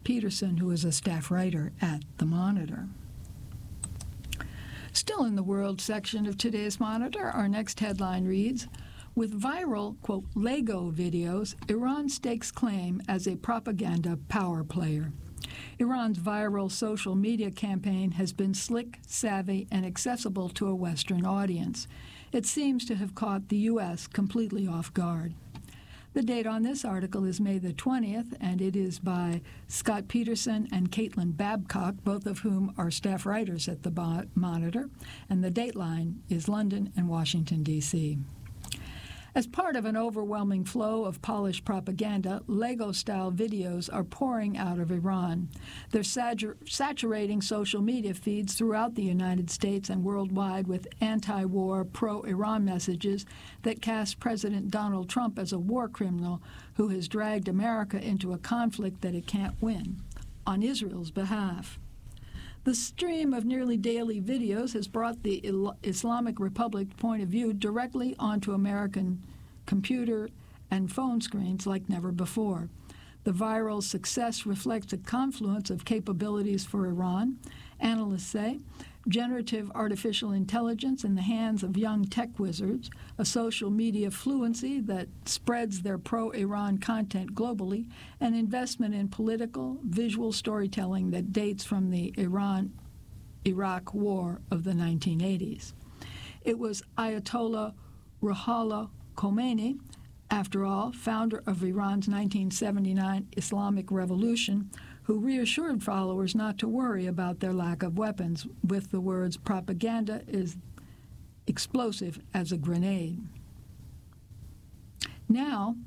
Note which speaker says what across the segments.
Speaker 1: Peterson, who is a staff writer at The Monitor. Still in the world section of today's Monitor, our next headline reads, with viral, quote, Lego videos, Iran stakes claim as a propaganda power player. Iran's viral social media campaign has been slick, savvy, and accessible to a Western audience. It seems to have caught the U.S. completely off guard. The date on this article is May the 20th, and it is by Scott Peterson and Caitlin Babcock, both of whom are staff writers at the Monitor, and the dateline is London and Washington, D.C. As part of an overwhelming flow of polished propaganda, Lego-style videos are pouring out of Iran. They're saturating social media feeds throughout the United States and worldwide with anti-war, pro-Iran messages that cast President Donald Trump as a war criminal who has dragged America into a conflict that it can't win, on Israel's behalf. The stream of nearly daily videos has brought the Islamic Republic point of view directly onto American computer and phone screens like never before. The viral success reflects a confluence of capabilities for Iran. Analysts say generative artificial intelligence in the hands of young tech wizards, a social media fluency that spreads their pro-Iran content globally, and investment in political, visual storytelling that dates from the Iran-Iraq War of the 1980s. It was Ayatollah Ruhollah Khomeini, after all, founder of Iran's 1979 Islamic Revolution, who reassured followers not to worry about their lack of weapons with the words, propaganda is explosive as a grenade. Now,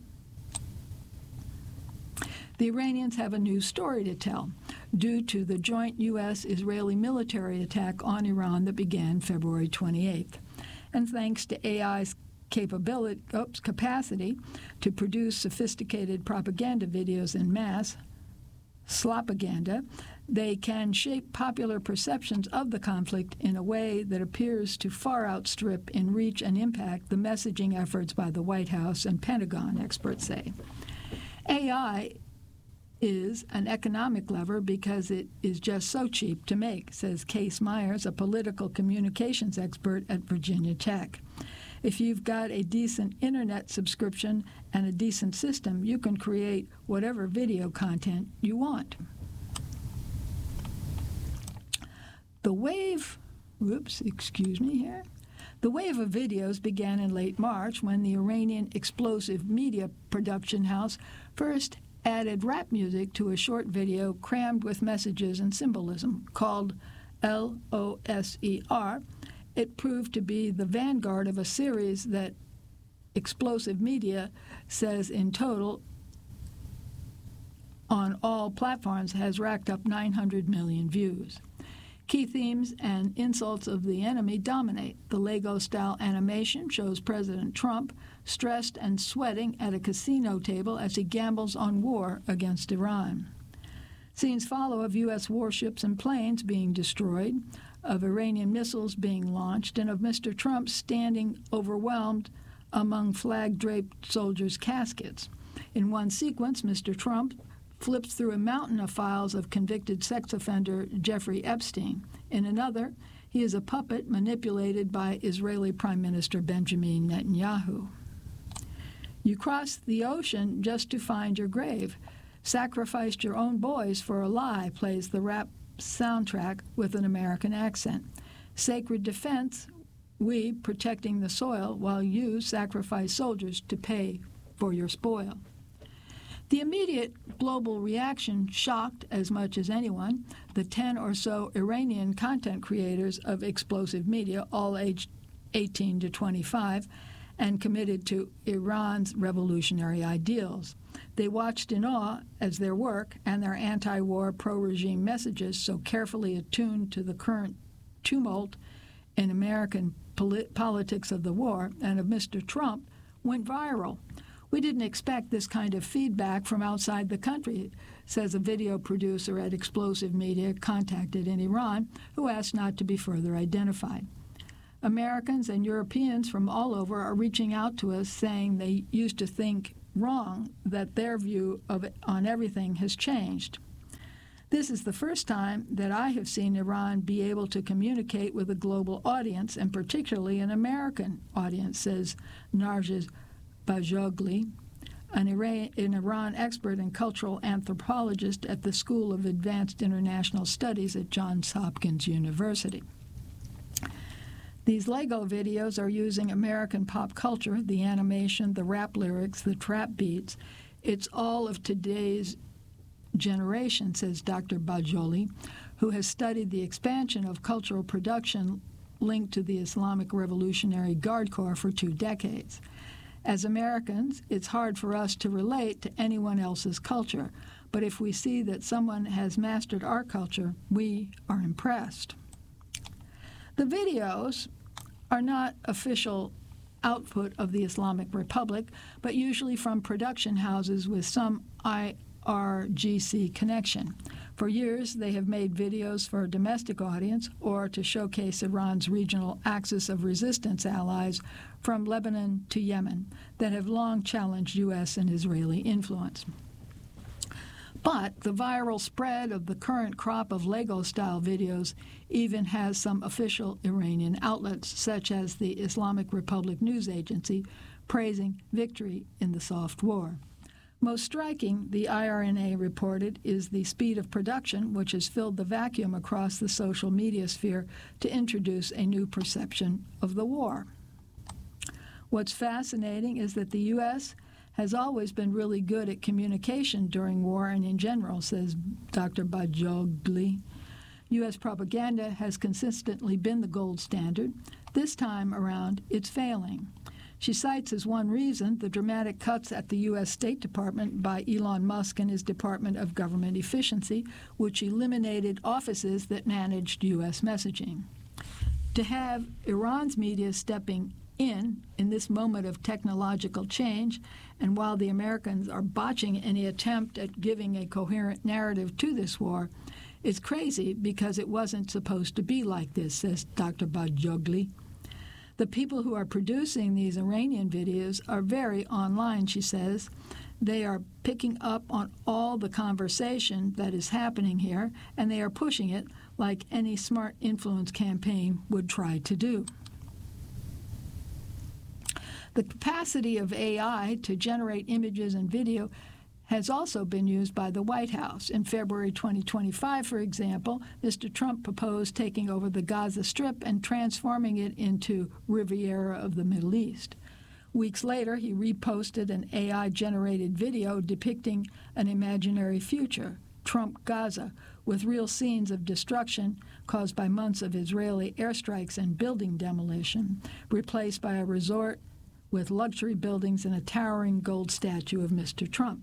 Speaker 1: the Iranians have a new story to tell due to the joint U.S.-Israeli military attack on Iran that began February 28th. And thanks to AI's capacity to produce sophisticated propaganda videos en masse, slopaganda, they can shape popular perceptions of the conflict in a way that appears to far outstrip in reach and impact the messaging efforts by the White House and Pentagon, experts say. AI is an economic lever because it is just so cheap to make, says Case Myers, a political communications expert at Virginia Tech. If you've got a decent internet subscription and a decent system, you can create whatever video content you want. The wave of videos began in late March when the Iranian explosive media production house first added rap music to a short video crammed with messages and symbolism called LOSER. It proved to be the vanguard of a series that Explosive Media says in total on all platforms has racked up 900 million views. Key themes and insults of the enemy dominate. The Lego-style animation shows President Trump stressed and sweating at a casino table as he gambles on war against Iran. Scenes follow of U.S. warships and planes being destroyed, of Iranian missiles being launched, and of Mr. Trump standing overwhelmed among flag-draped soldiers' caskets. In one sequence, Mr. Trump flips through a mountain of files of convicted sex offender Jeffrey Epstein. In another, he is a puppet manipulated by Israeli Prime Minister Benjamin Netanyahu. You crossed the ocean just to find your grave. Sacrificed your own boys for a lie, plays the rap soundtrack with an American accent. Sacred defense, we protecting the soil while you sacrifice soldiers to pay for your spoil. The immediate global reaction shocked as much as anyone the 10 or so Iranian content creators of Explosive Media, all aged 18 to 25, and committed to Iran's revolutionary ideals. They watched in awe as their work and their anti-war, pro-regime messages, so carefully attuned to the current tumult in American politics of the war and of Mr. Trump, went viral. We didn't expect this kind of feedback from outside the country, says a video producer at Explosive Media contacted in Iran, who asked not to be further identified. Americans and Europeans from all over are reaching out to us saying they used to think wrong, that their view of it on everything has changed. This is the first time that I have seen Iran be able to communicate with a global audience, and particularly an American audience, says Narges Bajogli, an Iran expert and cultural anthropologist at the School of Advanced International Studies at Johns Hopkins University. These Lego videos are using American pop culture, the animation, the rap lyrics, the trap beats. It's all of today's generation, says Dr. Bajoli, who has studied the expansion of cultural production linked to the Islamic Revolutionary Guard Corps for 2 decades. As Americans, it's hard for us to relate to anyone else's culture, but if we see that someone has mastered our culture, we are impressed. The videos are not official output of the Islamic Republic, but usually from production houses with some IRGC connection. For years, they have made videos for a domestic audience or to showcase Iran's regional axis of resistance allies from Lebanon to Yemen that have long challenged U.S. and Israeli influence. But the viral spread of the current crop of Lego-style videos even has some official Iranian outlets, such as the Islamic Republic News Agency, praising victory in the soft war. Most striking, the IRNA reported, is the speed of production, which has filled the vacuum across the social media sphere to introduce a new perception of the war. What's fascinating is that the U.S. has always been really good at communication during war and in general, says Dr. Bajogli. U.S. propaganda has consistently been the gold standard. This time around, it's failing. She cites as one reason the dramatic cuts at the U.S. State Department by Elon Musk and his Department of Government Efficiency, which eliminated offices that managed U.S. messaging. To have Iran's media stepping in this moment of technological change, and while the Americans are botching any attempt at giving a coherent narrative to this war, is crazy because it wasn't supposed to be like this, says Dr. Bajogli. The people who are producing these Iranian videos are very online, she says. They are picking up on all the conversation that is happening here, and they are pushing it like any smart influence campaign would try to do. The capacity of AI to generate images and video has also been used by the White House. In February 2025, for example, Mr. Trump proposed taking over the Gaza Strip and transforming it into Riviera of the Middle East. Weeks later, he reposted an AI-generated video depicting an imaginary future, Trump Gaza, with real scenes of destruction caused by months of Israeli airstrikes and building demolition, replaced by a resort with luxury buildings and a towering gold statue of Mr. Trump.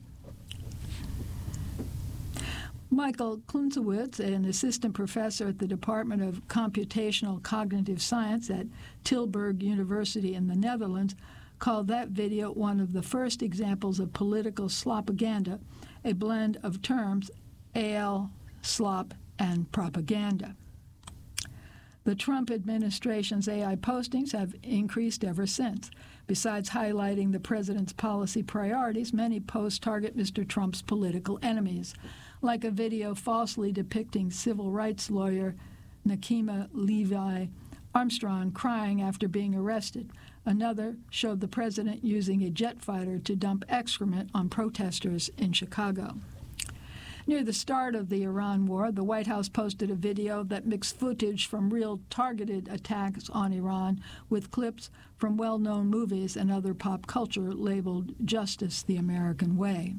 Speaker 1: Michael Kluntzewitz, an assistant professor at the Department of Computational Cognitive Science at Tilburg University in the Netherlands, called that video one of the first examples of political slopaganda, a blend of terms, AL, slop, and propaganda. The Trump administration's AI postings have increased ever since. Besides highlighting the president's policy priorities, many posts target Mr. Trump's political enemies, like a video falsely depicting civil rights lawyer Nakima Levi Armstrong crying after being arrested. Another showed the president using a jet fighter to dump excrement on protesters in Chicago. Near the start of the Iran war, the White House posted a video that mixed footage from real targeted attacks on Iran with clips from well-known movies and other pop culture labeled Justice the American Way.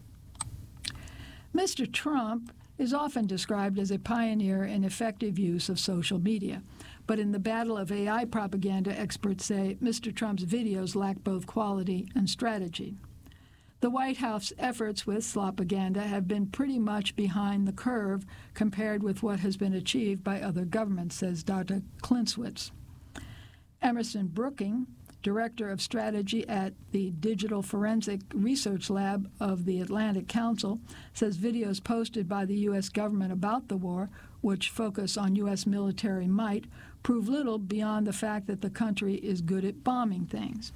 Speaker 1: Mr. Trump is often described as a pioneer in effective use of social media, but in the battle of AI propaganda, experts say Mr. Trump's videos lack both quality and strategy. The White House efforts with slopaganda have been pretty much behind the curve compared with what has been achieved by other governments, says Dr. Kluntzewitz. Emerson Brooking, director of strategy at the Digital Forensic Research Lab of the Atlantic Council, says videos posted by the U.S. government about the war, which focus on U.S. military might, prove little beyond the fact that the country is good at bombing things.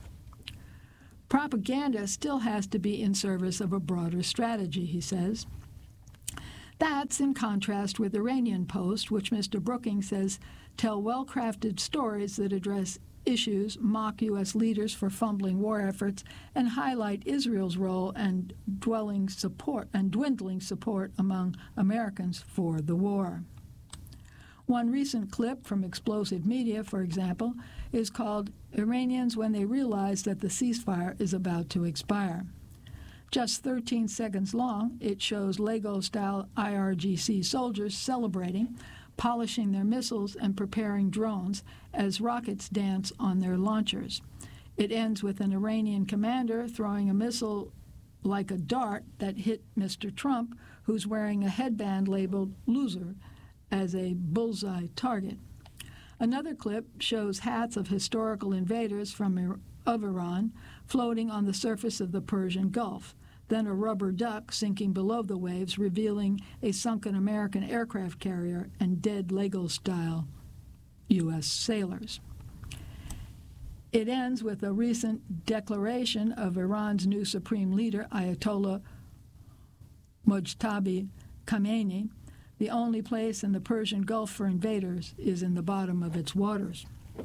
Speaker 1: Propaganda still has to be in service of a broader strategy, he says. That's in contrast with Iranian Post, which Mr. Brookings says tell well-crafted stories that address issues, mock U.S. leaders for fumbling war efforts, and highlight Israel's role and dwindling support among Americans for the war. One recent clip from Explosive Media, for example, is called "Iranians When They Realize That the Ceasefire is About to Expire." Just 13 seconds long, it shows Lego-style IRGC soldiers celebrating, polishing their missiles, and preparing drones as rockets dance on their launchers. It ends with an Iranian commander throwing a missile like a dart that hit Mr. Trump, who's wearing a headband labeled "Loser," as a bullseye target. Another clip shows hats of historical invaders of Iran floating on the surface of the Persian Gulf, then a rubber duck sinking below the waves, revealing a sunken American aircraft carrier and dead Lego-style U.S. sailors. It ends with a recent declaration of Iran's new supreme leader, Ayatollah Mojtaba Khamenei: "The only place in the Persian Gulf for invaders is in the bottom of its waters."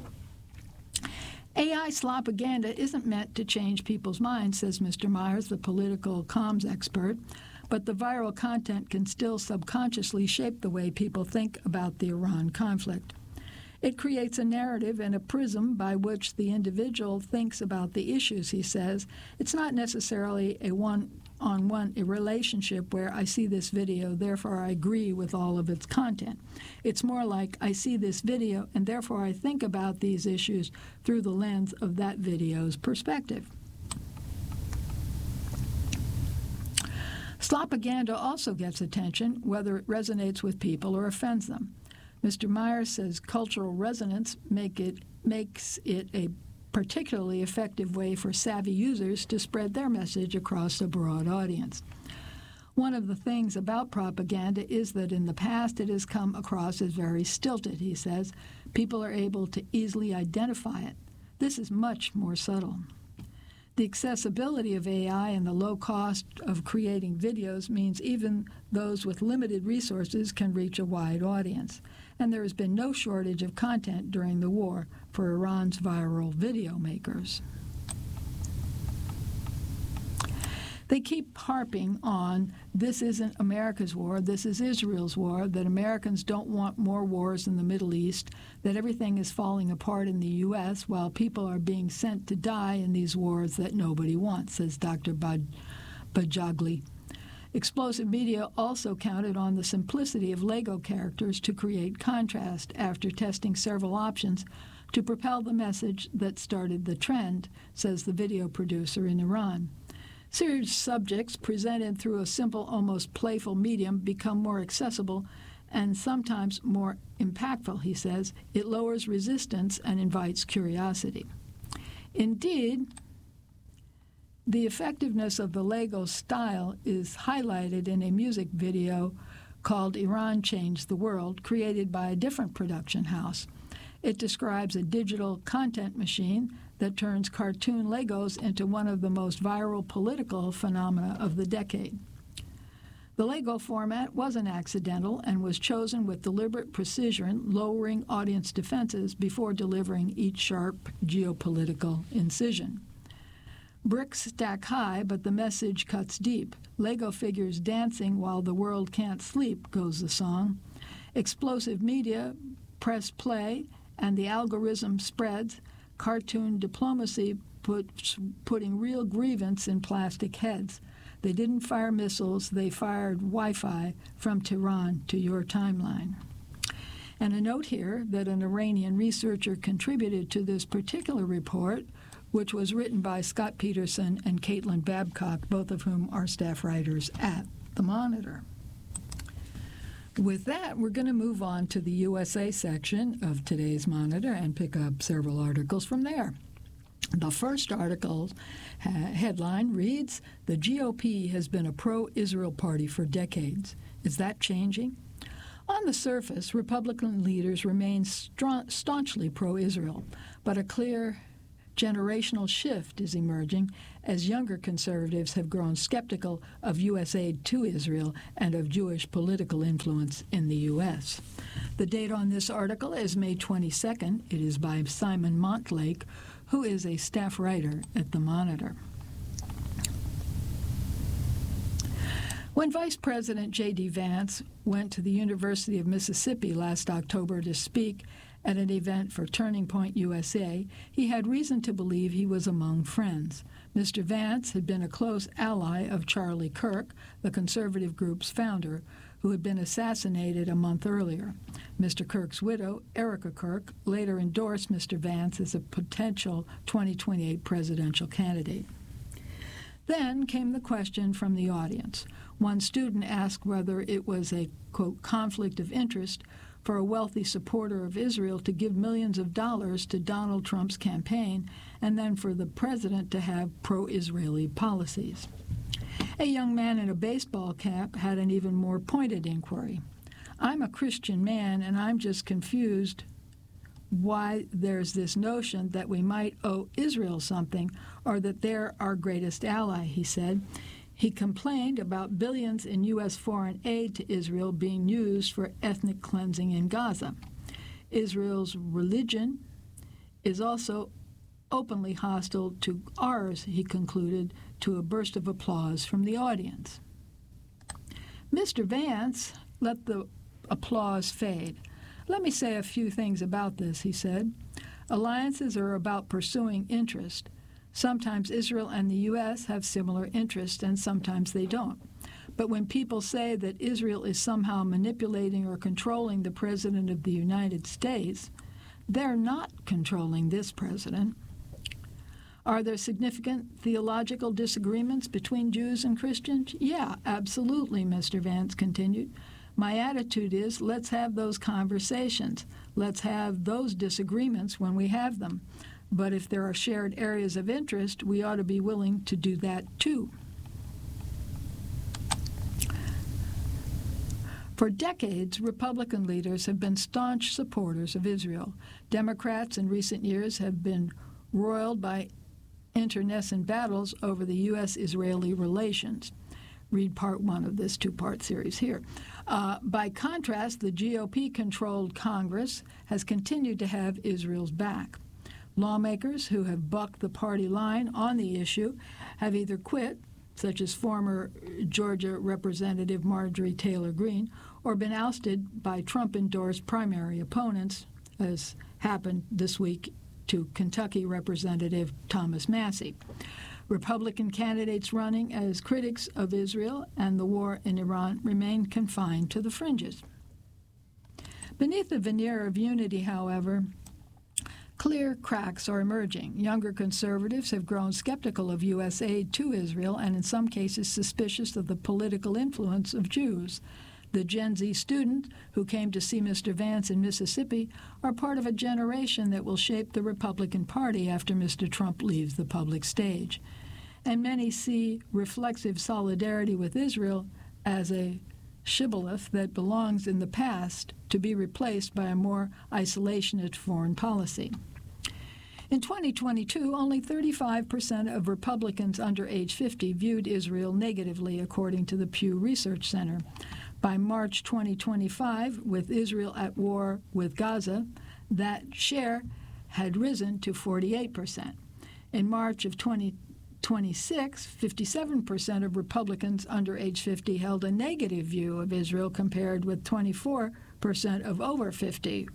Speaker 1: AI slopaganda isn't meant to change people's minds, says Mr. Myers, the political comms expert, but the viral content can still subconsciously shape the way people think about the Iran conflict. It creates a narrative and a prism by which the individual thinks about the issues, he says. It's not necessarily a one-on-one relationship where I see this video, therefore I agree with all of its content. It's more like I see this video and therefore I think about these issues through the lens of that video's perspective. Slopaganda also gets attention, whether it resonates with people or offends them. Mr. Myers says cultural resonance makes it a particularly effective way for savvy users to spread their message across a broad audience. One of the things about propaganda is that in the past it has come across as very stilted, he says. People are able to easily identify it. This is much more subtle. The accessibility of AI and the low cost of creating videos means even those with limited resources can reach a wide audience. And there has been no shortage of content during the war for Iran's viral video makers. They keep harping on, this isn't America's war, this is Israel's war, that Americans don't want more wars in the Middle East, that everything is falling apart in the U.S. while people are being sent to die in these wars that nobody wants, says Dr. Bajagli. Explosive Media also counted on the simplicity of Lego characters to create contrast after testing several options to propel the message that started the trend, says the video producer in Iran. Serious subjects presented through a simple, almost playful medium become more accessible and sometimes more impactful, he says. It lowers resistance and invites curiosity. Indeed, the effectiveness of the Lego style is highlighted in a music video called Iran Changed the World, created by a different production house. It describes a digital content machine that turns cartoon Legos into one of the most viral political phenomena of the decade. The Lego format wasn't accidental and was chosen with deliberate precision, lowering audience defenses before delivering each sharp geopolitical incision. Bricks stack high, but the message cuts deep. Lego figures dancing while the world can't sleep, goes the song. Explosive Media press play, and the algorithm spreads. Cartoon diplomacy putting real grievance in plastic heads. They didn't fire missiles, they fired Wi-Fi from Tehran to your timeline. And a note here that an Iranian researcher contributed to this particular report, which was written by Scott Peterson and Caitlin Babcock, both of whom are staff writers at The Monitor. With that, we're going to move on to the USA section of today's Monitor and pick up several articles from there. The first article's headline reads, "The GOP has been a pro-Israel party for decades. Is that changing?" On the surface, Republican leaders remain staunchly pro-Israel, but a clear generational shift is emerging as younger conservatives have grown skeptical of U.S. aid to Israel and of Jewish political influence in the U.S. The date on this article is May 22nd. It is by Simon Montlake, who is a staff writer at The Monitor. When Vice President J.D. Vance went to the University of Mississippi last October to speak at an event for Turning Point USA, he had reason to believe he was among friends. Mr. Vance had been a close ally of Charlie Kirk, the conservative group's founder, who had been assassinated a month earlier. Mr. Kirk's widow, Erica Kirk, later endorsed Mr. Vance as a potential 2028 presidential candidate. Then came the question from the audience. One student asked whether it was a, quote, conflict of interest for a wealthy supporter of Israel to give millions of dollars to Donald Trump's campaign and then for the president to have pro-Israeli policies. A young man in a baseball cap had an even more pointed inquiry. I'm a Christian man, and I'm just confused why there's this notion that we might owe Israel something or that they're our greatest ally, he said. He complained about billions in U.S. foreign aid to Israel being used for ethnic cleansing in Gaza. Israel's religion is also openly hostile to ours, he concluded, to a burst of applause from the audience. Mr. Vance let the applause fade. Let me say a few things about this, he said. Alliances are about pursuing interest. Sometimes Israel and the U.S. have similar interests, and sometimes they don't. But when people say that Israel is somehow manipulating or controlling the President of the United States, they're not controlling this president. Are there significant theological disagreements between Jews and Christians? Yeah, absolutely, Mr. Vance continued. My attitude is, let's have those conversations. Let's have those disagreements when we have them. But if there are shared areas of interest, we ought to be willing to do that too. For decades, Republican leaders have been staunch supporters of Israel. Democrats in recent years have been roiled by internecine battles over the U.S.-Israeli relations. Read part one of this two-part series here. By contrast, the GOP-controlled Congress has continued to have Israel's back. Lawmakers who have bucked the party line on the issue have either quit, such as former Georgia Representative Marjorie Taylor Greene, or been ousted by Trump-endorsed primary opponents, as happened this week to Kentucky Representative Thomas Massie. Republican candidates running as critics of Israel and the war in Iran remain confined to the fringes. Beneath the veneer of unity, however, clear cracks are emerging. Younger conservatives have grown skeptical of U.S. aid to Israel and in some cases suspicious of the political influence of Jews. The Gen Z student who came to see Mr. Vance in Mississippi are part of a generation that will shape the Republican Party after Mr. Trump leaves the public stage. And many see reflexive solidarity with Israel as a shibboleth that belongs in the past to be replaced by a more isolationist foreign policy. In 2022, only 35% of Republicans under age 50 viewed Israel negatively, according to the Pew Research Center. By March 2025, with Israel at war with Gaza, that share had risen to 48%. In March of 2026, 57% of Republicans under age 50 held a negative view of Israel, compared with 24% of over 50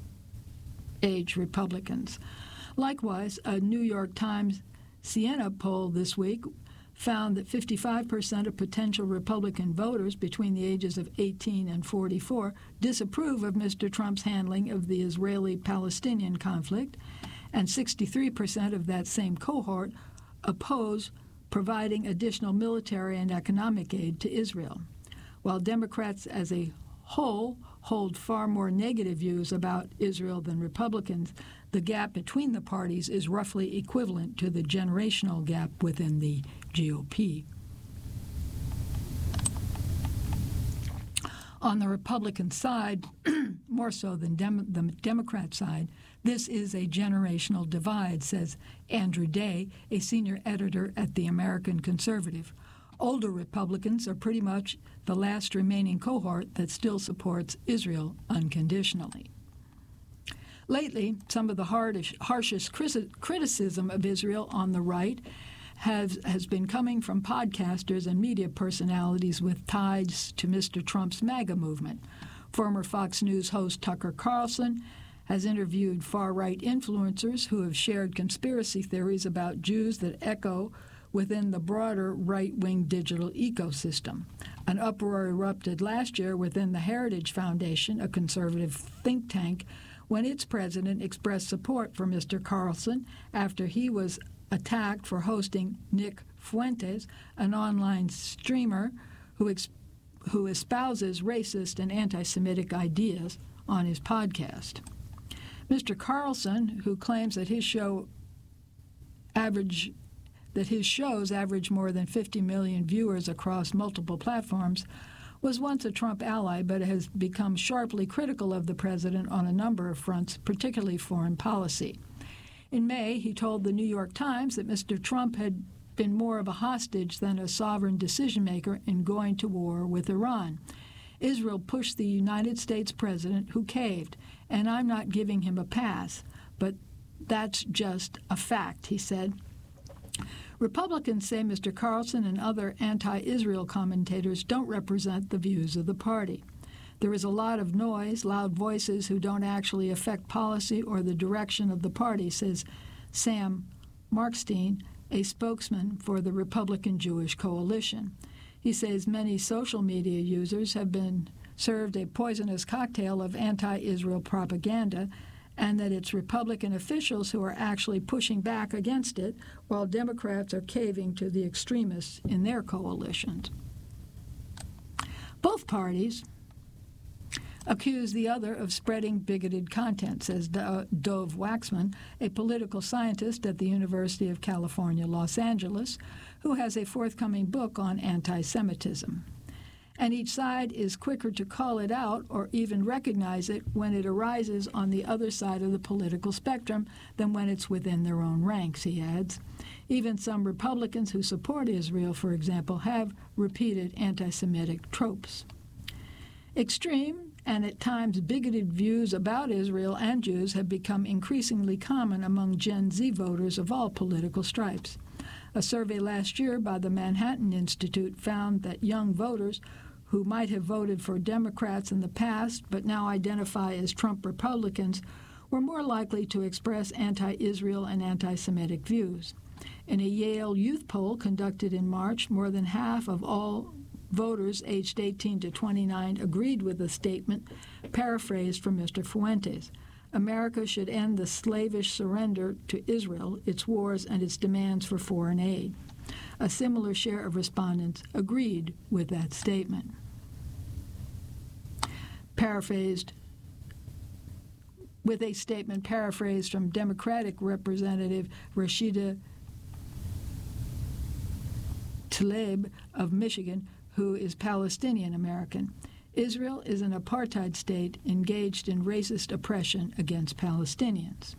Speaker 1: age Republicans. Likewise, a New York Times Siena poll this week found that 55% of potential Republican voters between the ages of 18 and 44 disapprove of Mr. Trump's handling of the Israeli-Palestinian conflict, and 63% of that same cohort oppose providing additional military and economic aid to Israel. While Democrats as a whole hold far more negative views about Israel than Republicans, the gap between the parties is roughly equivalent to the generational gap within the GOP. On the Republican side, more so than the Democrat side, this is a generational divide, says Andrew Day, a senior editor at The American Conservative. Older Republicans are pretty much the last remaining cohort that still supports Israel unconditionally. Lately, some of the harshest criticism of Israel on the right has been coming from podcasters and media personalities with ties to Mr. Trump's MAGA movement. Former Fox News host Tucker Carlson has interviewed far-right influencers who have shared conspiracy theories about Jews that echo within the broader right-wing digital ecosystem. An uproar erupted last year within the Heritage Foundation, a conservative think tank, when its president expressed support for Mr. Carlson after he was attacked for hosting Nick Fuentes, an online streamer who espouses racist and anti-Semitic ideas on his podcast. Mr. Carlson, who claims that his shows average more than 50 million viewers across multiple platforms, was once a Trump ally but has become sharply critical of the president on a number of fronts, particularly foreign policy. In May, he told the New York Times that Mr. Trump had been more of a hostage than a sovereign decision-maker in going to war with Iran. Israel pushed the United States president, who caved, and I'm not giving him a pass, but that's just a fact, he said. Republicans say Mr. Carlson and other anti-Israel commentators don't represent the views of the party. There is a lot of noise, loud voices who don't actually affect policy or the direction of the party, says Sam Markstein, a spokesman for the Republican Jewish Coalition. He says many social media users have been served a poisonous cocktail of anti-Israel propaganda, and that it's Republican officials who are actually pushing back against it, while Democrats are caving to the extremists in their coalitions. Both parties accuse the other of spreading bigoted content, says Dov Waxman, a political scientist at the University of California, Los Angeles, who has a forthcoming book on anti-Semitism. And each side is quicker to call it out or even recognize it when it arises on the other side of the political spectrum than when it's within their own ranks, he adds. Even some Republicans who support Israel, for example, have repeated anti-Semitic tropes. Extreme and at times bigoted views about Israel and Jews have become increasingly common among Gen Z voters of all political stripes. A survey last year by the Manhattan Institute found that young voters who might have voted for Democrats in the past but now identify as Trump Republicans were more likely to express anti-Israel and anti-Semitic views. In a Yale youth poll conducted in March, more than half of all voters aged 18 to 29 agreed with the statement paraphrased from Mr. Fuentes. America should end the slavish surrender to Israel, its wars, and its demands for foreign aid. A similar share of respondents agreed with that statement. Paraphrased with a statement paraphrased from Democratic Representative Rashida Tlaib of Michigan, who is Palestinian American. Israel is an apartheid state engaged in racist oppression against Palestinians.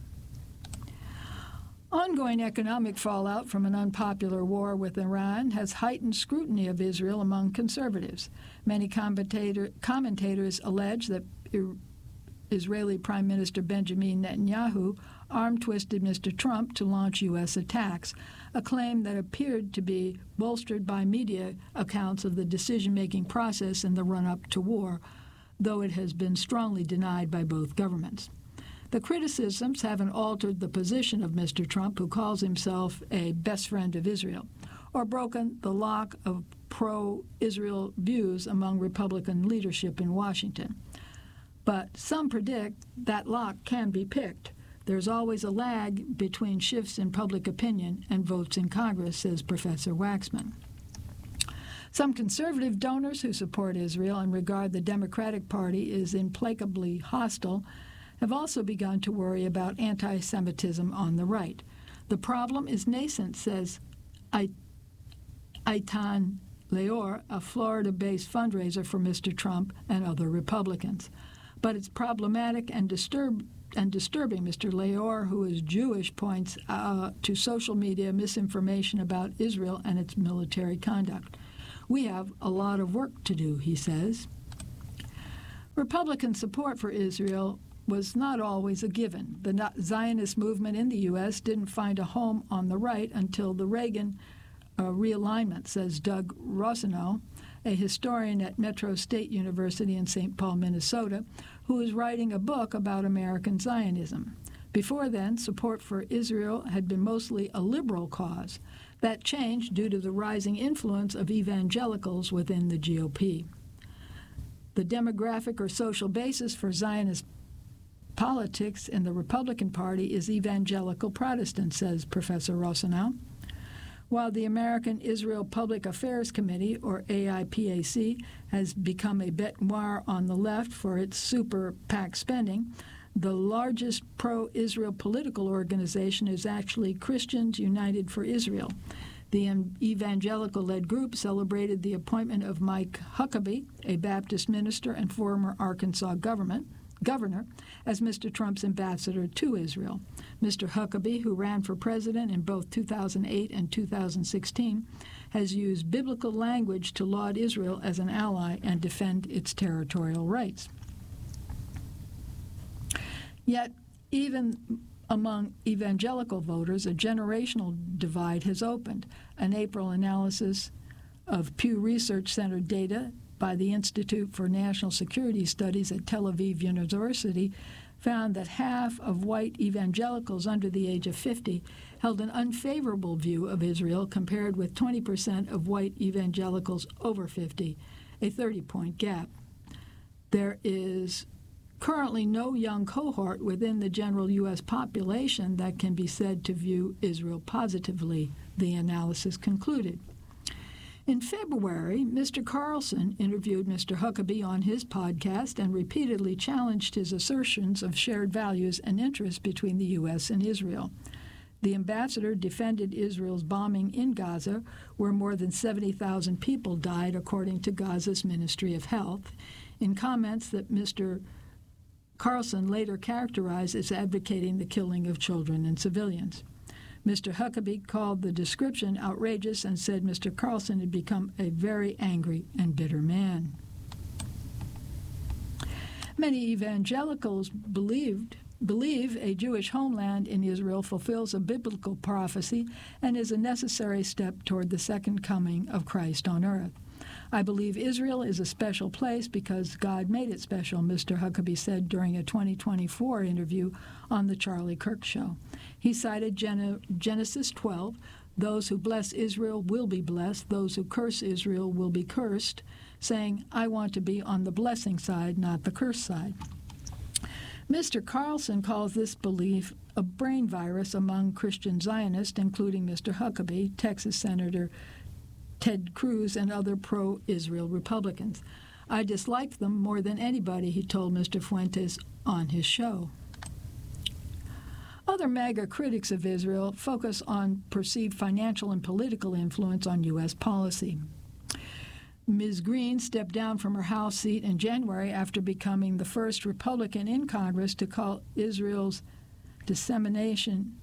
Speaker 1: Ongoing economic fallout from an unpopular war with Iran has heightened scrutiny of Israel among conservatives. Many commentators allege that Israeli Prime Minister Benjamin Netanyahu arm-twisted Mr. Trump to launch U.S. attacks, a claim that appeared to be bolstered by media accounts of the decision-making process in the run-up to war, though it has been strongly denied by both governments. The criticisms haven't altered the position of Mr. Trump, who calls himself a best friend of Israel, or broken the lock of pro-Israel views among Republican leadership in Washington. But some predict that lock can be picked. There's always a lag between shifts in public opinion and votes in Congress, says Professor Waxman. Some conservative donors who support Israel and regard the Democratic Party as implacably hostile have also begun to worry about anti-Semitism on the right. The problem is nascent, says Eitan Leor, a Florida-based fundraiser for Mr. Trump and other Republicans. But it's problematic and disturbing Mr. Leor, who is Jewish, points to social media misinformation about Israel and its military conduct. We have a lot of work to do, he says. Republican support for Israel was not always a given. The Zionist movement in the U.S. didn't find a home on the right until the Reagan realignment, says Doug Rossinow, a historian at Metro State University in St. Paul, Minnesota, who is writing a book about American Zionism. Before then, support for Israel had been mostly a liberal cause. That changed due to the rising influence of evangelicals within the GOP. The demographic or social basis for Zionist politics in the Republican Party is evangelical Protestant, says Professor Rossinow. While the American Israel Public Affairs Committee, or AIPAC, has become a bête noire on the left for its super PAC spending, the largest pro-Israel political organization is actually Christians United for Israel. The evangelical-led group celebrated the appointment of Mike Huckabee, a Baptist minister and former Arkansas governor, as Mr. Trump's ambassador to Israel. Mr. Huckabee, who ran for president in both 2008 and 2016, has used biblical language to laud Israel as an ally and defend its territorial rights. Yet, even among evangelical voters, a generational divide has opened. An April analysis of Pew Research Center data by the Institute for National Security Studies at Tel Aviv University found that half of white evangelicals under the age of 50 held an unfavorable view of Israel, compared with 20% of white evangelicals over 50, a 30-point gap. There is currently no young cohort within the general U.S. population that can be said to view Israel positively, the analysis concluded. In February, Mr. Carlson interviewed Mr. Huckabee on his podcast and repeatedly challenged his assertions of shared values and interests between the U.S. and Israel. The ambassador defended Israel's bombing in Gaza, where more than 70,000 people died, according to Gaza's Ministry of Health, in comments that Mr. Carlson later characterized as advocating the killing of children and civilians. Mr. Huckabee called the description outrageous and said Mr. Carlson had become a very angry and bitter man. Many evangelicals believe a Jewish homeland in Israel fulfills a biblical prophecy and is a necessary step toward the second coming of Christ on earth. I believe Israel is a special place because God made it special, Mr. Huckabee said during a 2024 interview on The Charlie Kirk Show. He cited Genesis 12, those who bless Israel will be blessed, those who curse Israel will be cursed, saying, I want to be on the blessing side, not the curse side. Mr. Carlson calls this belief a brain virus among Christian Zionists, including Mr. Huckabee, Texas Senator Ted Cruz, and other pro-Israel Republicans. I disliked them more than anybody, he told Mr. Fuentes on his show. Other MAGA critics of Israel focus on perceived financial and political influence on U.S. policy. Ms. Green stepped down from her House seat in January after becoming the first Republican in Congress to call Israel's decimation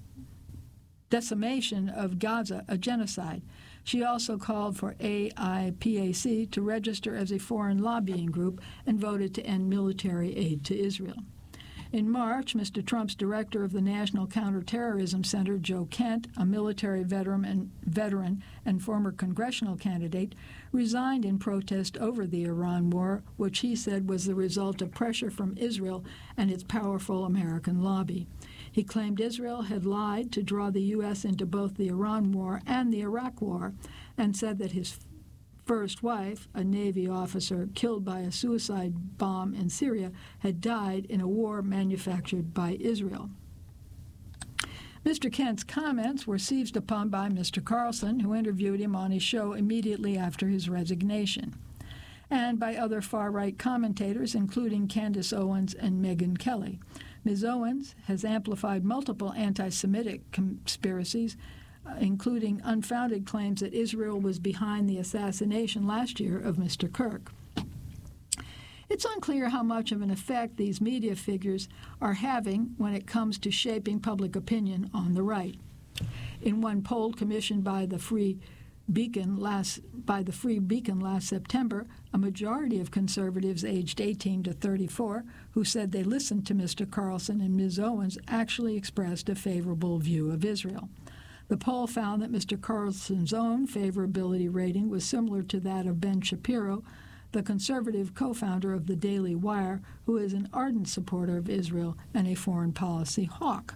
Speaker 1: of Gaza a genocide. She also called for AIPAC to register as a foreign lobbying group and voted to end military aid to Israel. In March, Mr. Trump's director of the National Counterterrorism Center, Joe Kent, a military veteran and former congressional candidate, resigned in protest over the Iran war, which he said was the result of pressure from Israel and its powerful American lobby. He claimed Israel had lied to draw the U.S. into both the Iran war and the Iraq war, and said that his first wife, a Navy officer killed by a suicide bomb in Syria, had died in a war manufactured by Israel. Mr. Kent's comments were seized upon by Mr. Carlson, who interviewed him on his show immediately after his resignation, and by other far-right commentators, including Candace Owens and Megyn Kelly. Ms. Owens has amplified multiple anti-Semitic conspiracies including unfounded claims that Israel was behind the assassination last year of Mr. Kirk. It's unclear how much of an effect these media figures are having when it comes to shaping public opinion on the right. In one poll commissioned by the Free Beacon last September, a majority of conservatives aged 18 to 34 who said they listened to Mr. Carlson and Ms. Owens actually expressed a favorable view of Israel. The poll found that Mr. Carlson's own favorability rating was similar to that of Ben Shapiro, the conservative co-founder of the Daily Wire, who is an ardent supporter of Israel and a foreign policy hawk.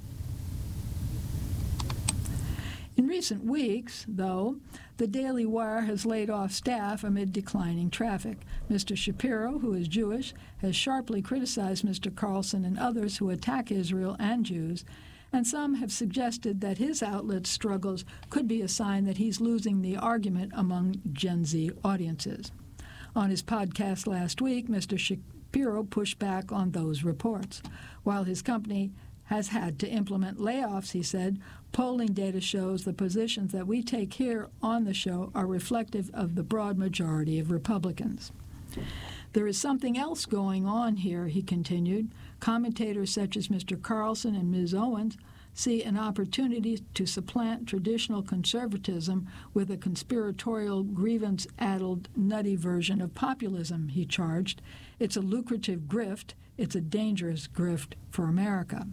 Speaker 1: In recent weeks, though, the Daily Wire has laid off staff amid declining traffic. Mr. Shapiro, who is Jewish, has sharply criticized Mr. Carlson and others who attack Israel and Jews, and some have suggested that his outlet's struggles could be a sign that he's losing the argument among Gen Z audiences. On his podcast last week, Mr. Shapiro pushed back on those reports. While his company has had to implement layoffs, he said, polling data shows the positions that we take here on the show are reflective of the broad majority of Republicans. There is something else going on here, he continued. Commentators such as Mr. Carlson and Ms. Owens see an opportunity to supplant traditional conservatism with a conspiratorial, grievance-addled, nutty version of populism, he charged. It's a lucrative grift. It's a dangerous grift for America.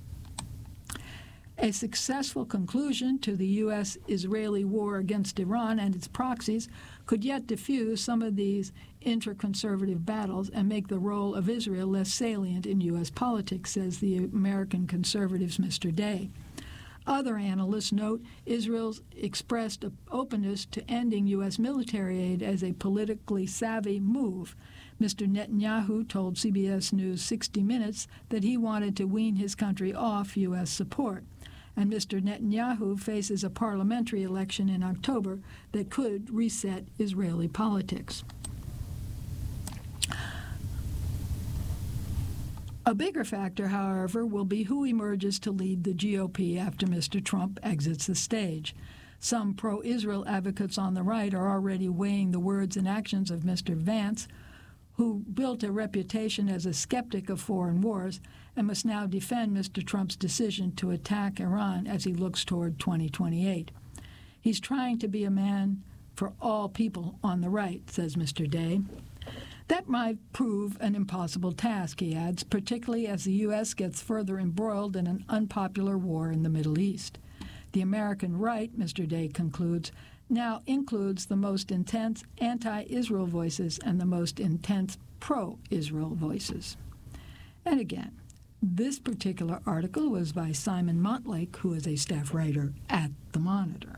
Speaker 1: A successful conclusion to the U.S.-Israeli war against Iran and its proxies could yet diffuse some of these inter-conservative battles and make the role of Israel less salient in U.S. politics, says the American conservatives' Mr. Day. Other analysts note Israel's expressed openness to ending U.S. military aid as a politically savvy move. Mr. Netanyahu told CBS News 60 Minutes that he wanted to wean his country off U.S. support. And Mr. Netanyahu faces a parliamentary election in October that could reset Israeli politics. A bigger factor, however, will be who emerges to lead the GOP after Mr. Trump exits the stage. Some pro-Israel advocates on the right are already weighing the words and actions of Mr. Vance, who built a reputation as a skeptic of foreign wars and must now defend Mr. Trump's decision to attack Iran as he looks toward 2028. He's trying to be a man for all people on the right, says Mr. Day. That might prove an impossible task, he adds, particularly as the U.S. gets further embroiled in an unpopular war in the Middle East. The American right, Mr. Day concludes, now includes the most intense anti-Israel voices and the most intense pro-Israel voices. And again, this particular article was by Simon Montlake, who is a staff writer at The Monitor.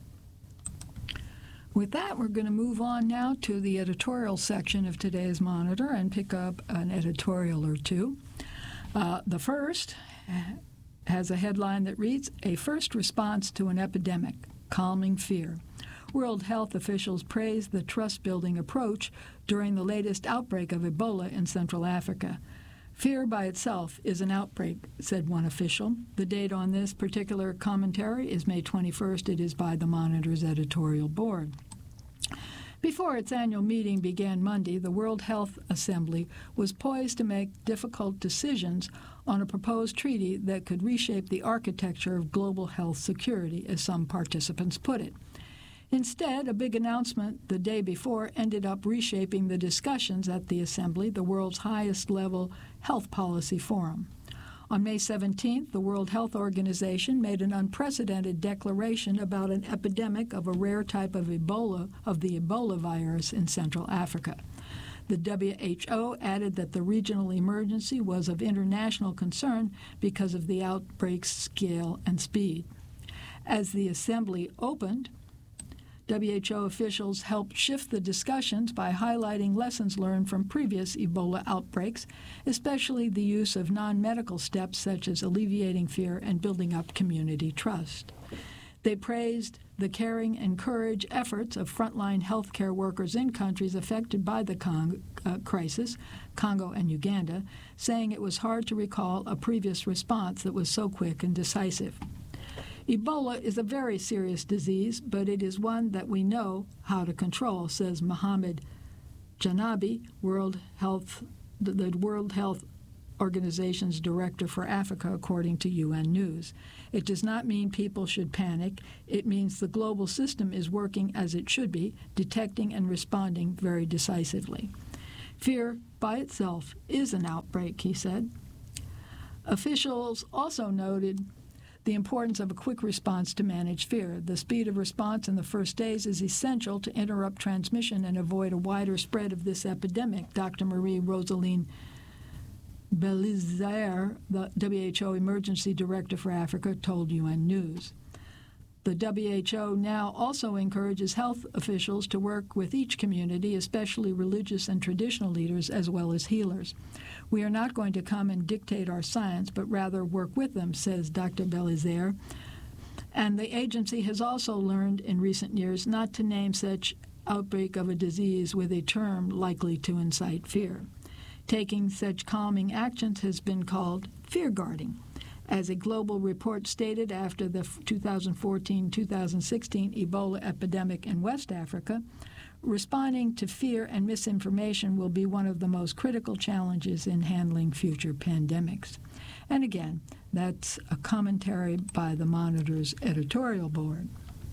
Speaker 1: With that, we're going to move on now to the editorial section of today's Monitor and pick up an editorial or two. The first has a headline that reads, "A First Response to an Epidemic, Calming Fear." World health officials praised the trust-building approach during the latest outbreak of Ebola in Central Africa. Fear by itself is an outbreak, said one official. The date on this particular commentary is May 21st. It is by the Monitor's editorial board. Before its annual meeting began Monday, the World Health Assembly was poised to make difficult decisions on a proposed treaty that could reshape the architecture of global health security, as some participants put it. Instead, a big announcement the day before ended up reshaping the discussions at the Assembly, the world's highest-level health policy forum. On May 17th, the World Health Organization made an unprecedented declaration about an epidemic of a rare type of Ebola, of the Ebola virus in Central Africa. The WHO added that the regional emergency was of international concern because of the outbreak's scale and speed. As the Assembly opened, WHO officials helped shift the discussions by highlighting lessons learned from previous Ebola outbreaks, especially the use of non-medical steps such as alleviating fear and building up community trust. They praised the caring and courage efforts of frontline healthcare workers in countries affected by the crisis, Congo and Uganda, saying it was hard to recall a previous response that was so quick and decisive. Ebola is a very serious disease, but it is one that we know how to control, says Mohamed Janabi, the World Health Organization's Director for Africa, according to UN News. It does not mean people should panic. It means the global system is working as it should be, detecting and responding very decisively. Fear by itself is an outbreak, he said. Officials also noted the importance of a quick response to manage fear. The speed of response in the first days is essential to interrupt transmission and avoid a wider spread of this epidemic, Dr. Marie-Rosaline Belizaire, the WHO Emergency Director for Africa, told UN News. The WHO now also encourages health officials to work with each community, especially religious and traditional leaders, as well as healers. We are not going to come and dictate our science, but rather work with them, says Dr. Belizaire. And the agency has also learned in recent years not to name such outbreak of a disease with a term likely to incite fear. Taking such calming actions has been called fear guarding. As a global report stated after the 2014-2016 Ebola epidemic in West Africa, responding to fear and misinformation will be one of the most critical challenges in handling future pandemics. And again, that's a commentary by the Monitor's editorial board.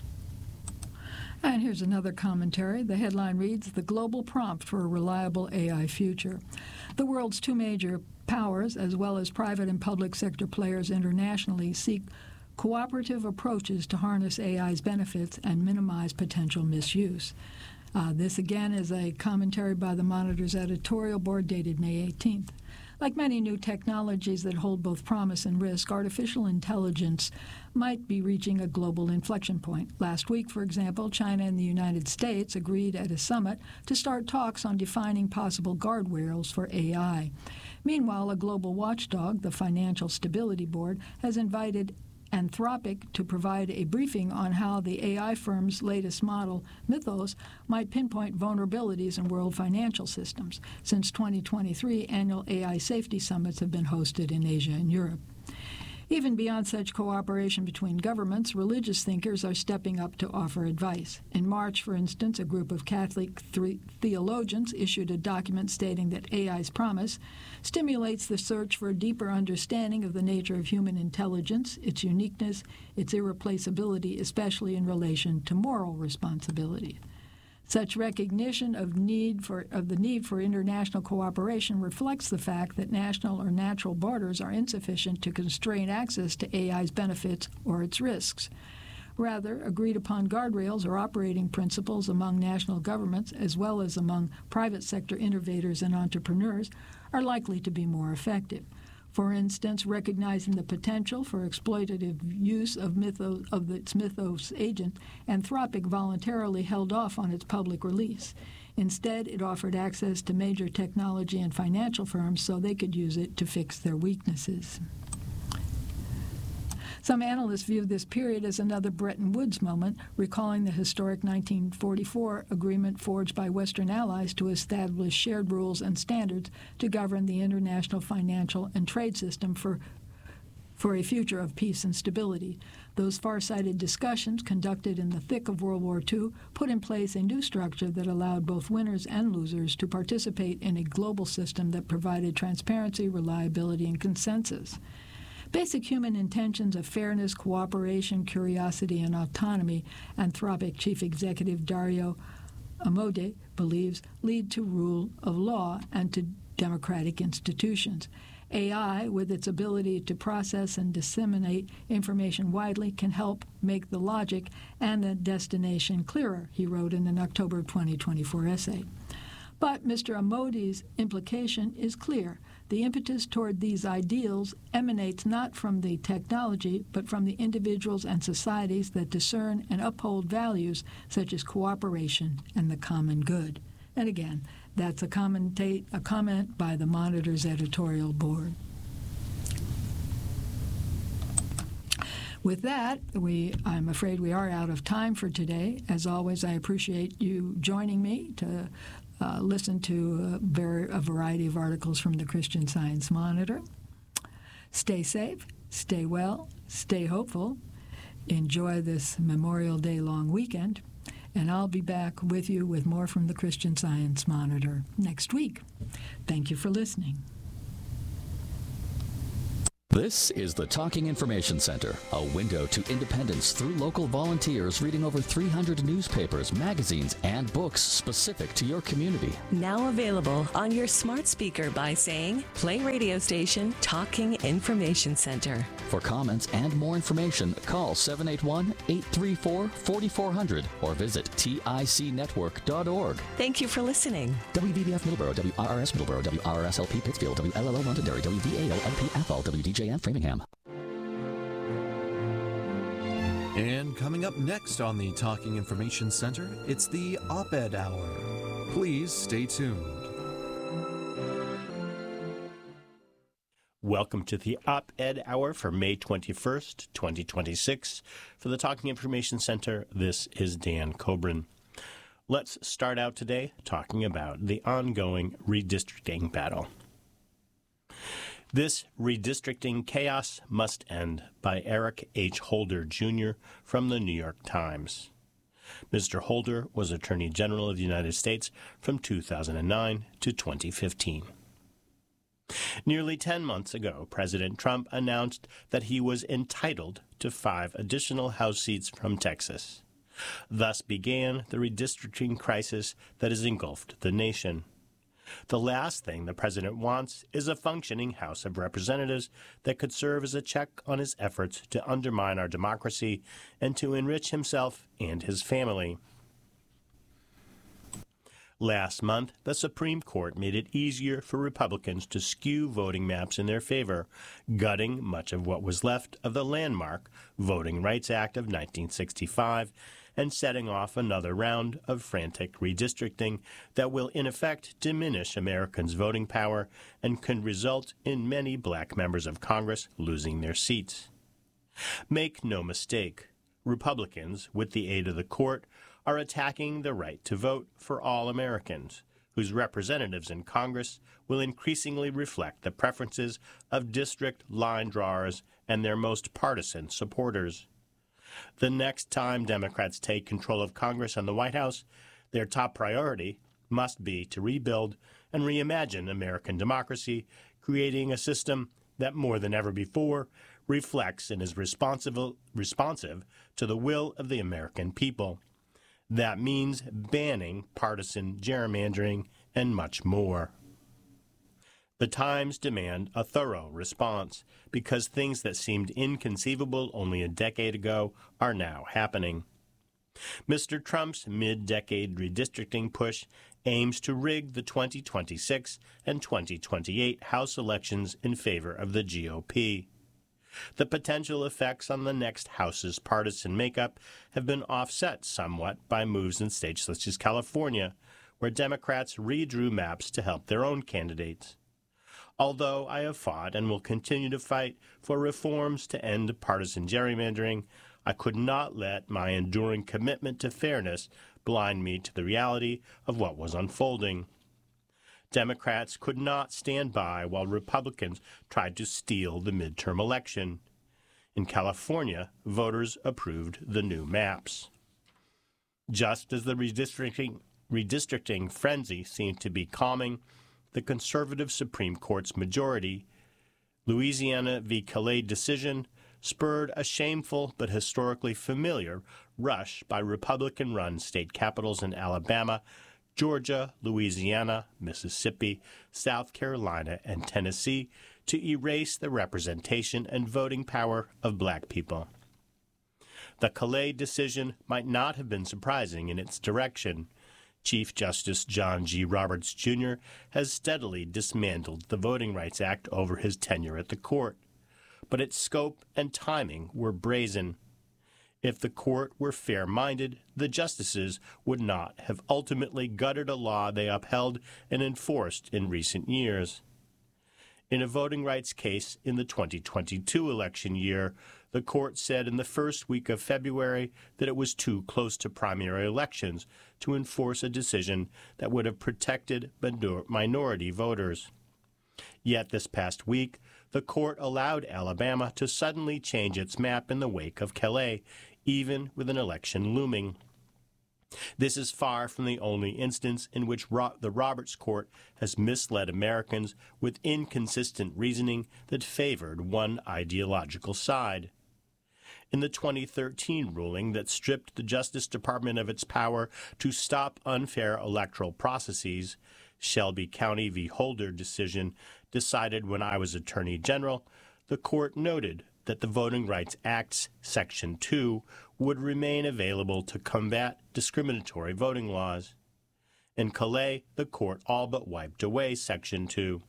Speaker 1: And here's another commentary. The headline reads, "The Global Prompt for a Reliable AI Future." The world's two major powers, as well as private and public sector players internationally, seek cooperative approaches to harness AI's benefits and minimize potential misuse. This, again, is a commentary by the Monitor's editorial board dated May 18th. Like many new technologies that hold both promise and risk, artificial intelligence might be reaching a global inflection point. Last week, for example, China and the United States agreed at a summit to start talks on defining possible guardrails for AI. Meanwhile, a global watchdog, the Financial Stability Board, has invited Anthropic to provide a briefing on how the AI firm's latest model, Mythos, might pinpoint vulnerabilities in world financial systems. Since 2023, annual AI safety summits have been hosted in Asia and Europe. Even beyond such cooperation between governments, religious thinkers are stepping up to offer advice. In March, for instance, a group of Catholic theologians issued a document stating that AI's promise stimulates the search for a deeper understanding of the nature of human intelligence, its uniqueness, its irreplaceability, especially in relation to moral responsibility. Such recognition of the need for international cooperation reflects the fact that national or natural borders are insufficient to constrain access to AI's benefits or its risks. Rather, agreed-upon guardrails or operating principles among national governments, as well as among private sector innovators and entrepreneurs, are likely to be more effective. For instance, recognizing the potential for exploitative use of its Mythos agent, Anthropic voluntarily held off on its public release. Instead, it offered access to major technology and financial firms so they could use it to fix their weaknesses. Some analysts view this period as another Bretton Woods moment, recalling the historic 1944 agreement forged by Western allies to establish shared rules and standards to govern the international financial and trade system for a future of peace and stability. Those far-sighted discussions, conducted in the thick of World War II, put in place a new structure that allowed both winners and losers to participate in a global system that provided transparency, reliability, and consensus. Basic human intentions of fairness, cooperation, curiosity, and autonomy, Anthropic Chief Executive Dario Amodei believes, lead to rule of law and to democratic institutions. AI, with its ability to process and disseminate information widely, can help make the logic and the destination clearer, he wrote in an October 2024 essay. But Mr. Amodei's implication is clear. The impetus toward these ideals emanates not from the technology, but from the individuals and societies that discern and uphold values such as cooperation and the common good. And again, that's a comment by the Monitor's editorial board. With that, I'm afraid we are out of time for today. As always, I appreciate you joining me to listen to a variety of articles from the Christian Science Monitor. Stay safe, stay well, stay hopeful. enjoy this Memorial Day long weekend, and I'll be back with you with more from the Christian Science Monitor next week. Thank you for listening.
Speaker 2: This is the Talking Information Center, a window to independence through local volunteers reading over 300 newspapers, magazines, and books specific to your community.
Speaker 3: Now available on your smart speaker by saying, play radio station Talking Information Center.
Speaker 2: For comments and more information, call 781-834-4400 or visit ticnetwork.org.
Speaker 3: Thank you for listening.
Speaker 2: WVBF Middleborough, WRRS Middleborough, WRRSLP Pittsfield, WLLO Londonderry, WVAO-LP Athol, WDJM Framingham.
Speaker 4: And coming up next on the Talking Information Center, it's the Op-Ed Hour. Please stay tuned.
Speaker 5: Welcome to the Op-Ed Hour for May 21st, 2026. For the Talking Information Center, this is Dan Coburn. Let's start out today talking about the ongoing redistricting battle. This Redistricting Chaos Must End by Eric H. Holder, Jr. from the New York Times. Mr. Holder was Attorney General of the United States from 2009 to 2015. Nearly 10 months ago, President Trump announced that he was entitled to 5 additional House seats from Texas. Thus began the redistricting crisis that has engulfed the nation. The last thing the president wants is a functioning House of Representatives that could serve as a check on his efforts to undermine our democracy and to enrich himself and his family. Last month, the Supreme Court made it easier for Republicans to skew voting maps in their favor, gutting much of what was left of the landmark Voting Rights Act of 1965 and setting off another round of frantic redistricting that will in effect diminish Americans' voting power and can result in many black members of Congress losing their seats. Make no mistake, Republicans, with the aid of the court, are attacking the right to vote for all Americans, whose representatives in Congress will increasingly reflect the preferences of district line drawers and their most partisan supporters. The next time Democrats take control of Congress and the White House, their top priority must be to rebuild and reimagine American democracy, creating a system that more than ever before reflects and is responsive to the will of the American people. That means banning partisan gerrymandering and much more. The times demand a thorough response because things that seemed inconceivable only a decade ago are now happening. Mr. Trump's mid-decade redistricting push aims to rig the 2026 and 2028 House elections in favor of the GOP. The potential effects on the next House's partisan makeup have been offset somewhat by moves in states such as California, where Democrats redrew maps to help their own candidates. Although I have fought and will continue to fight for reforms to end partisan gerrymandering, I could not let my enduring commitment to fairness blind me to the reality of what was unfolding. Democrats could not stand by while Republicans tried to steal the midterm election. In California, voters approved the new maps. Just as the redistricting frenzy seemed to be calming, the conservative Supreme Court's majority, Louisiana v. Calais decision, spurred a shameful but historically familiar rush by Republican-run state capitals in Alabama, Georgia, Louisiana, Mississippi, South Carolina, and Tennessee to erase the representation and voting power of black people. The Calais decision might not have been surprising in its direction. Chief Justice John G. Roberts, Jr. has steadily dismantled the Voting Rights Act over his tenure at the court, but its scope and timing were brazen. If the court were fair-minded, the justices would not have ultimately gutted a law they upheld and enforced in recent years. In a voting rights case in the 2022 election year, the court said in the first week of February that it was too close to primary elections to enforce a decision that would have protected minority voters. Yet this past week, the court allowed Alabama to suddenly change its map in the wake of Calais, even with an election looming. This is far from the only instance in which the Roberts Court has misled Americans with inconsistent reasoning that favored one ideological side. In the 2013 ruling that stripped the Justice Department of its power to stop unfair electoral processes, Shelby County v. Holder decision decided when I was Attorney General, the court noted that the Voting Rights Act's Section 2 would remain available to combat discriminatory voting laws. In Calais, the court all but wiped away Section 2.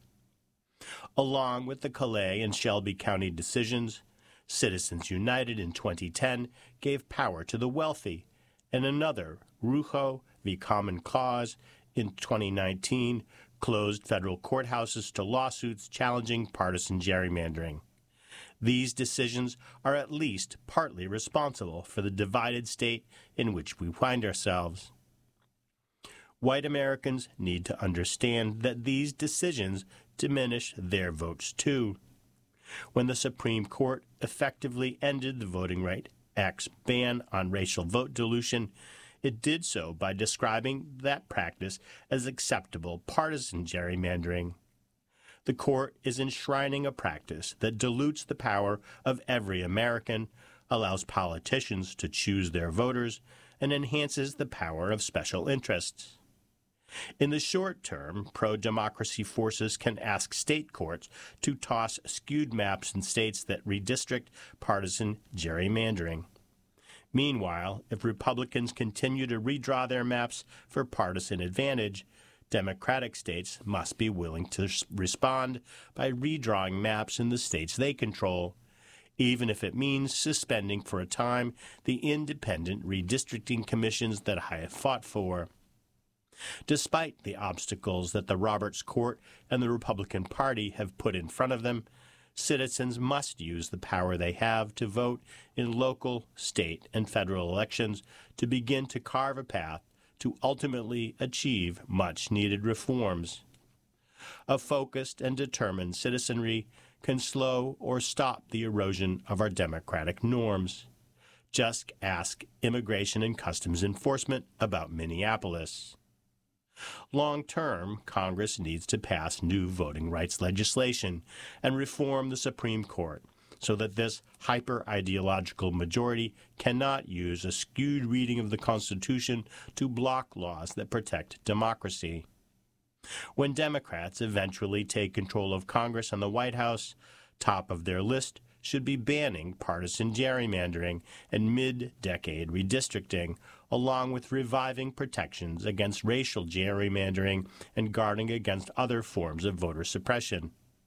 Speaker 5: Along with the Calais and Shelby County decisions, Citizens United in 2010 gave power to the wealthy, and another, Rucho v. Common Cause, in 2019 closed federal courthouses to lawsuits challenging partisan gerrymandering. These decisions are at least partly responsible for the divided state in which we find ourselves. White Americans need to understand that these decisions diminish their votes too. When the Supreme Court effectively ended the Voting Rights Act's ban on racial vote dilution, it did so by describing that practice as acceptable partisan gerrymandering. The court is enshrining a practice that dilutes the power of every American, allows politicians to choose their voters, and enhances the power of special interests. In the short term, pro-democracy forces can ask state courts to toss skewed maps in states that redistrict partisan gerrymandering. Meanwhile, if Republicans continue to redraw their maps for partisan advantage, Democratic states must be willing to respond by redrawing maps in the states they control, even if it means suspending for a time the independent redistricting commissions that I have fought for. Despite the obstacles that the Roberts Court and the Republican Party have put in front of them, citizens must use the power they have to vote in local, state, and federal elections to begin to carve a path to ultimately achieve much-needed reforms. A focused and determined citizenry can slow or stop the erosion of our democratic norms. Just ask Immigration and Customs Enforcement about Minneapolis. Long-term, Congress needs to pass new voting rights legislation and reform the Supreme Court so that this hyper-ideological majority cannot use a skewed reading of the Constitution to block laws that protect democracy. When Democrats eventually take control of Congress and the White House, top of their list should be banning partisan gerrymandering and mid-decade redistricting, along with reviving protections against racial gerrymandering and guarding against other forms of voter suppression.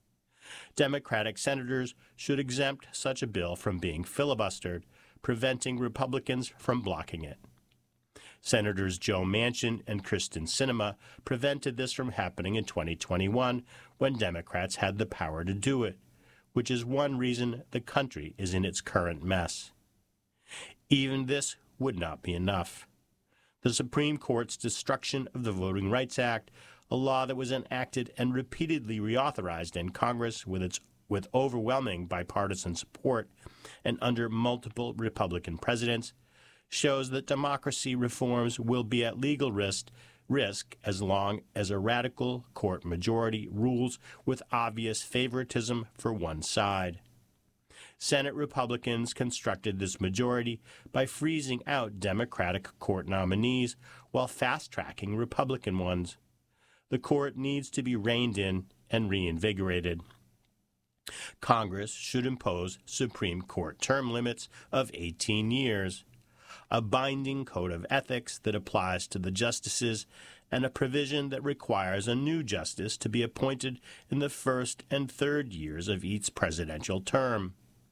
Speaker 5: Democratic senators should exempt such a bill from being filibustered, preventing Republicans from blocking it. Senators Joe Manchin and Kyrsten Sinema prevented this from happening in 2021 when Democrats had the power to do it, which is one reason the country is in its current mess. Even this would not be enough. The Supreme Court's destruction of the Voting Rights Act, a law that was enacted and repeatedly reauthorized in Congress with overwhelming bipartisan support and under multiple Republican presidents, shows that democracy reforms will be at legal risk as long as a radical court majority rules with obvious favoritism for one side. Senate Republicans constructed this majority by freezing out Democratic court nominees while fast-tracking Republican ones. The court needs to be reined in and reinvigorated. Congress should impose Supreme Court term limits of 18 years, a binding code of ethics that applies to the justices, and a provision that requires a new justice to be appointed in the first and third years of each presidential term.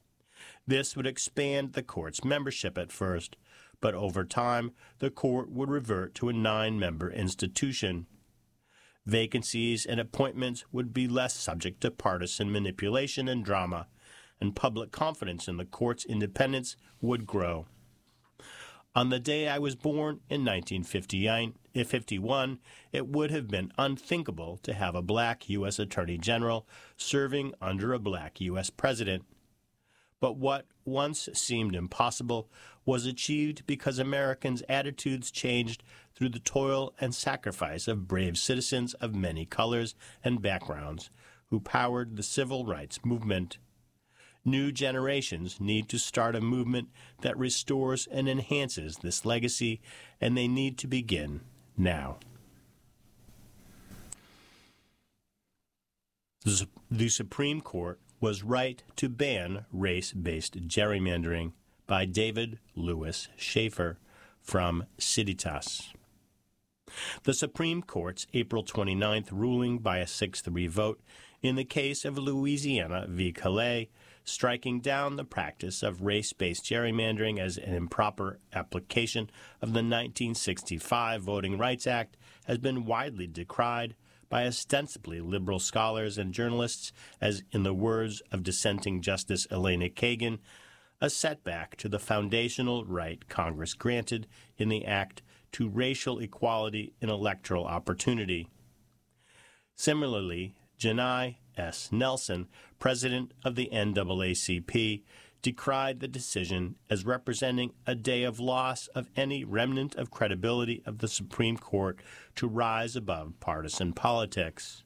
Speaker 5: This would expand the court's membership at first, but over time the court would revert to a 9-member institution. Vacancies and appointments would be less subject to partisan manipulation and drama, and public confidence in the court's independence would grow. On the day I was born in 1959, 1951, it would have been unthinkable to have a black U.S. Attorney General serving under a black U.S. President. But what once seemed impossible was achieved because Americans' attitudes changed through the toil and sacrifice of brave citizens of many colors and backgrounds who powered the civil rights movement. New generations need to start a movement that restores and enhances this legacy, and they need to begin now. The Supreme Court was right to ban race-based gerrymandering by David Lewis Schaefer from Civitas. The Supreme Court's April 29th ruling by a 6-3 vote in the case of Louisiana v. Calais, striking down the practice of race-based gerrymandering as an improper application of the 1965 Voting Rights Act, has been widely decried by ostensibly liberal scholars and journalists as, in the words of dissenting Justice Elena Kagan, a setback to the foundational right Congress granted in the Act to racial equality in electoral opportunity. Similarly, Janai S. Nelson, president of the NAACP, decried the decision as representing a day of loss of any remnant of credibility of the Supreme Court to rise above partisan politics.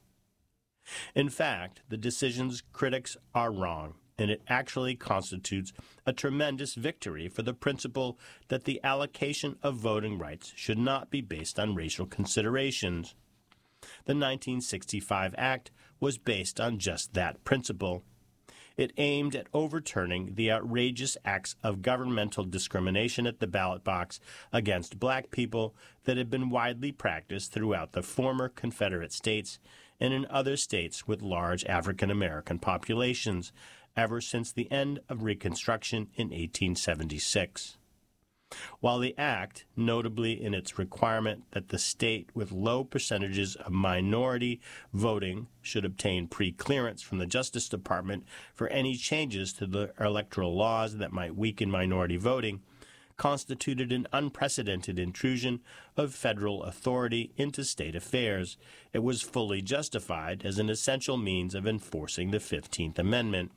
Speaker 5: In fact, the decision's critics are wrong, and it actually constitutes a tremendous victory for the principle that the allocation of voting rights should not be based on racial considerations. The 1965 Act was based on just that principle. It aimed at overturning the outrageous acts of governmental discrimination at the ballot box against black people that had been widely practiced throughout the former Confederate states and in other states with large African American populations ever since the end of Reconstruction in 1876. While the Act, notably in its requirement that the state with low percentages of minority voting should obtain pre-clearance from the Justice Department for any changes to the electoral laws that might weaken minority voting, constituted an unprecedented intrusion of federal authority into state affairs. It was fully justified as an essential means of enforcing the 15th Amendment.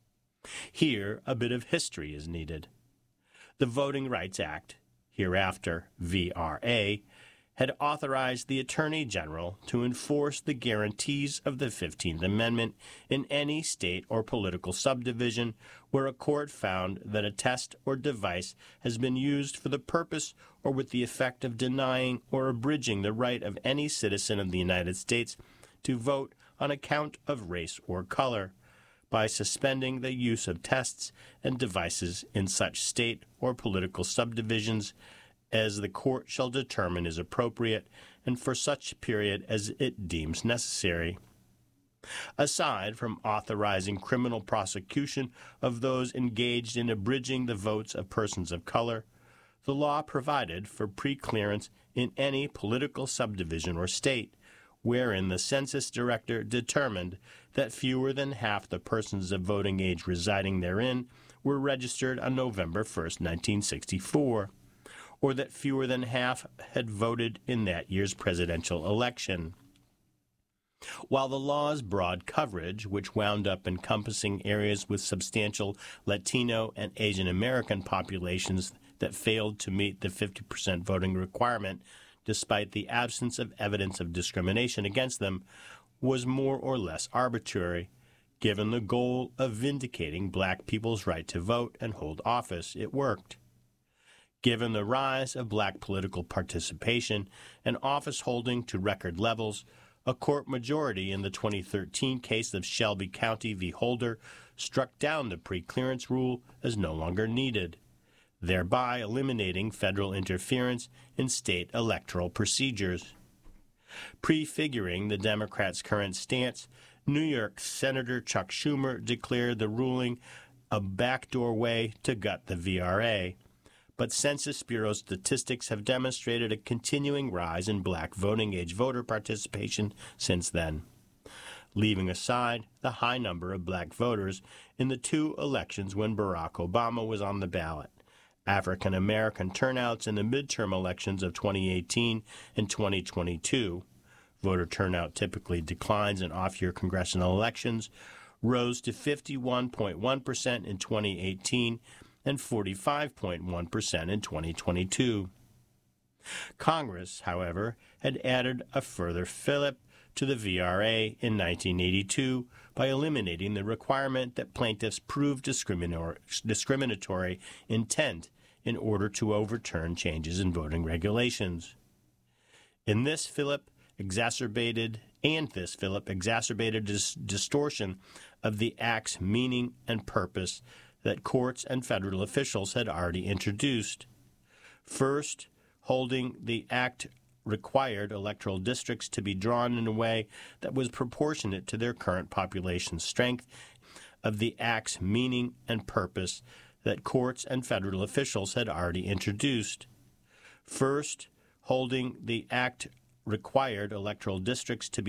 Speaker 5: Here, a bit of history is needed. The Voting Rights Act, hereafter VRA, had authorized the Attorney General to enforce the guarantees of the 15th Amendment in any state or political subdivision where a court found that a test or device has been used for the purpose or with the effect of denying or abridging the right of any citizen of the United States to vote on account of race or color, by suspending the use of tests and devices in such state or political subdivisions as the court shall determine is appropriate and for such period as it deems necessary. Aside from authorizing criminal prosecution of those engaged in abridging the votes of persons of color, the law provided for pre-clearance in any political subdivision or state, wherein the census director determined that fewer than half the persons of voting age residing therein were registered on November 1, 1964, or that fewer than half had voted in that year's presidential election. While the law's broad coverage, which wound up encompassing areas with substantial Latino and Asian American populations that failed to meet the 50% voting requirement, despite the absence of evidence of discrimination against them, was more or less arbitrary. Given the goal of vindicating black people's right to vote and hold office, it worked. Given the rise of black political participation and office holding to record levels, a court majority in the 2013 case of Shelby County v. Holder struck down the pre-clearance rule as no longer needed, thereby eliminating federal interference in state electoral procedures. Prefiguring the Democrats' current stance, New York Senator Chuck Schumer declared the ruling a backdoor way to gut the VRA, but Census Bureau statistics have demonstrated a continuing rise in black voting-age voter participation since then, leaving aside the high number of black voters in the two elections when Barack Obama was on the ballot. African American turnouts in the midterm elections of 2018 and 2022. Voter turnout typically declines in off-year congressional elections, rose to 51.1% in 2018 and 45.1% in 2022. Congress, however, had added a further fillip to the VRA in 1982 by eliminating the requirement that plaintiffs prove discriminatory intent in order to overturn changes in voting regulations. This fillip exacerbated distortion of the Act's meaning and purpose that courts and federal officials had already introduced. First, holding the Act required electoral districts to be drawn in a way that was proportionate to their current population strength, of the Act's meaning and purpose that courts and federal officials had already introduced. First, holding the Act required electoral districts to be